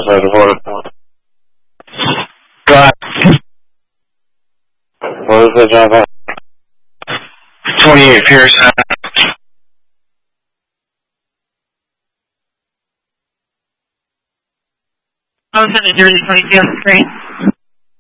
outside the border. Go ahead. What is it, John? 28 Pierce. I was in the 30 22 on the screen.